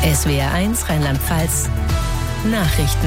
SWR1 Rheinland-Pfalz Nachrichten.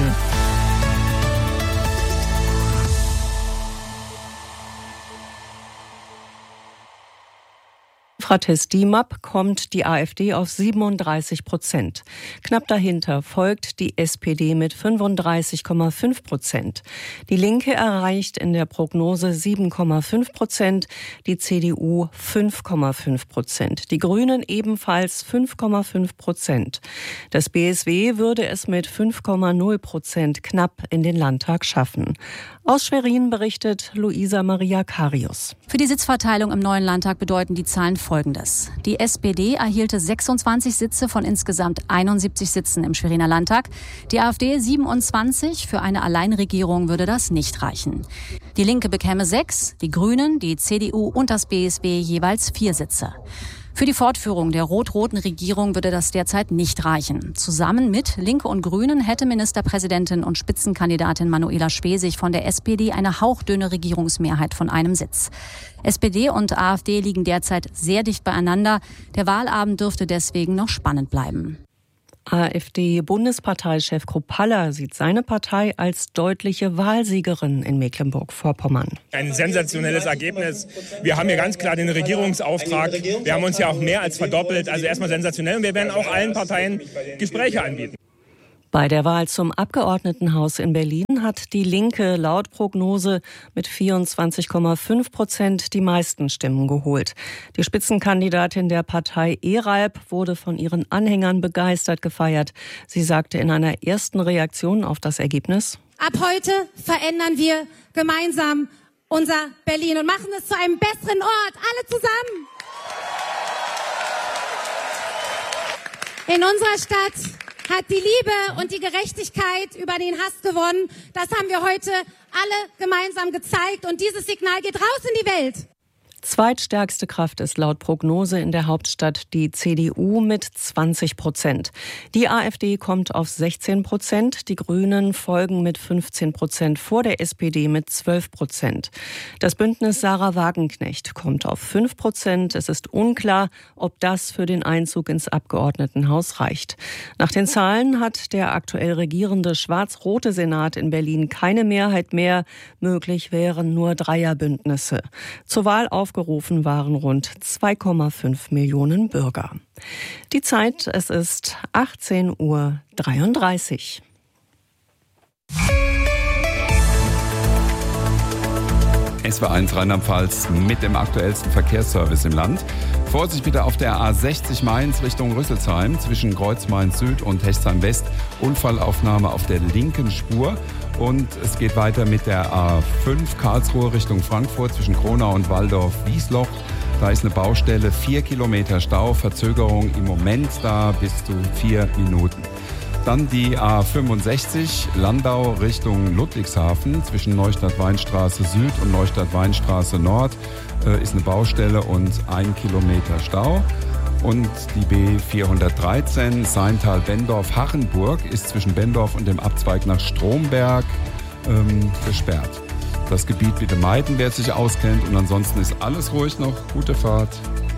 Frates DIMAP kommt die AfD auf 37%. Knapp dahinter folgt die SPD mit 35,5%. Die Linke erreicht in der Prognose 7,5%, die CDU 5,5%, die Grünen ebenfalls 5,5%. Das BSW würde es mit 5,0% knapp in den Landtag schaffen. Aus Schwerin berichtet Luisa Maria Karius. Für die Sitzverteilung im neuen Landtag bedeuten die Zahlen Folgendes. Die SPD erhielte 26 Sitze von insgesamt 71 Sitzen im Schweriner Landtag. Die AfD 27. Für eine Alleinregierung würde das nicht reichen. Die Linke bekäme 6, die Grünen, die CDU und das BSW jeweils 4 Sitze. Für die Fortführung der rot-roten Regierung würde das derzeit nicht reichen. Zusammen mit Linke und Grünen hätte Ministerpräsidentin und Spitzenkandidatin Manuela Schwesig von der SPD eine hauchdünne Regierungsmehrheit von einem Sitz. SPD und AfD liegen derzeit sehr dicht beieinander. Der Wahlabend dürfte deswegen noch spannend bleiben. AfD-Bundesparteichef Kruppalla sieht seine Partei als deutliche Wahlsiegerin in Mecklenburg-Vorpommern. Ein sensationelles Ergebnis. Wir haben hier ganz klar den Regierungsauftrag. Wir haben uns ja auch mehr als verdoppelt. Also erstmal sensationell. Und wir werden auch allen Parteien Gespräche anbieten. Bei der Wahl zum Abgeordnetenhaus in Berlin hat die Linke laut Prognose mit 24,5% die meisten Stimmen geholt. Die Spitzenkandidatin der Partei ERALP wurde von ihren Anhängern begeistert gefeiert. Sie sagte in einer ersten Reaktion auf das Ergebnis: Ab heute verändern wir gemeinsam unser Berlin und machen es zu einem besseren Ort. Alle zusammen. In unserer Stadt hat die Liebe und die Gerechtigkeit über den Hass gewonnen. Das haben wir heute alle gemeinsam gezeigt und dieses Signal geht raus in die Welt. Zweitstärkste Kraft ist laut Prognose in der Hauptstadt die CDU mit 20%. Die AfD kommt auf 16%, die Grünen folgen mit 15% vor der SPD mit 12%. Das Bündnis Sarah Wagenknecht kommt auf 5%. Es ist unklar, ob das für den Einzug ins Abgeordnetenhaus reicht. Nach den Zahlen hat der aktuell regierende schwarz-rote Senat in Berlin keine Mehrheit mehr. Möglich wären nur Dreierbündnisse. Zur Wahl aufgerufen waren rund 2,5 Millionen Bürger. Die Zeit, es ist 18:33 Uhr. SWR1 Rheinland-Pfalz mit dem aktuellsten Verkehrsservice im Land. Vorsicht bitte auf der A60 Mainz Richtung Rüsselsheim zwischen Kreuz Mainz Süd und Hechtsheim West. Unfallaufnahme auf der linken Spur. Und es geht weiter mit der A5 Karlsruhe Richtung Frankfurt zwischen Kronau und Walldorf-Wiesloch. Da ist eine Baustelle, 4 Kilometer Stau, Verzögerung im Moment da bis zu 4 Minuten. Dann die A65 Landau Richtung Ludwigshafen zwischen Neustadt-Weinstraße Süd und Neustadt-Weinstraße Nord ist eine Baustelle und 1 Kilometer Stau. Und die B413 Seintal-Bendorf-Hachenburg ist zwischen Bendorf und dem Abzweig nach Stromberg gesperrt. Das Gebiet bitte meiden, wer sich auskennt. Und ansonsten ist alles ruhig noch. Gute Fahrt.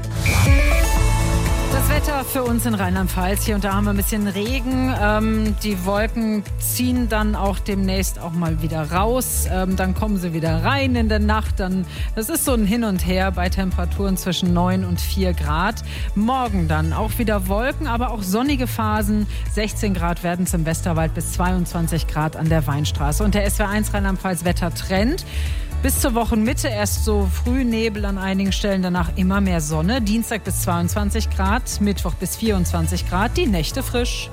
Das Wetter für uns in Rheinland-Pfalz. Hier und da haben wir ein bisschen Regen. Die Wolken ziehen dann auch demnächst auch mal wieder raus. Dann kommen sie wieder rein in der Nacht. Das ist so ein Hin und Her bei Temperaturen zwischen 9 und 4 Grad. Morgen dann auch wieder Wolken, aber auch sonnige Phasen. 16 Grad werden es im Westerwald bis 22 Grad an der Weinstraße. Und der SWR1 Rheinland-Pfalz Wettertrend. Bis zur Wochenmitte erst so früh Nebel an einigen Stellen, danach immer mehr Sonne. Dienstag bis 22 Grad, Mittwoch bis 24 Grad, die Nächte frisch.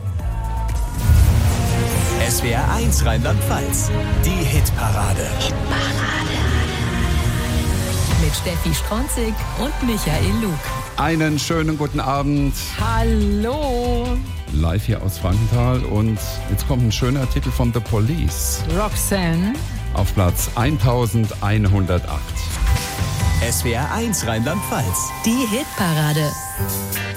SWR1 Rheinland-Pfalz, die Hitparade. Mit Steffi Stronzig und Michael Lug. Einen schönen guten Abend. Hallo. Live hier aus Frankenthal und jetzt kommt ein schöner Titel von The Police. Roxanne. Auf Platz 1108. SWR1 Rheinland-Pfalz. Die Hitparade.